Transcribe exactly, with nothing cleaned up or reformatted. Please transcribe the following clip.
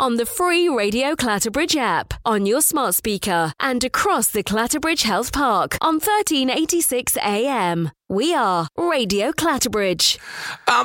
on the free Radio Clatterbridge app, on your smart speaker, and across the Clatterbridge Health Park on thirteen eighty-six A M. We are Radio Clatterbridge. Um,